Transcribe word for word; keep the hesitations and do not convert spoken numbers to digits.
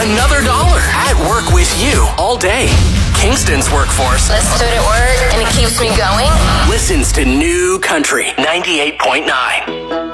another dollar at work with you all day. Kingston's workforce. Listen to it at work and it keeps me going. Listens to New Country ninety-eight point nine.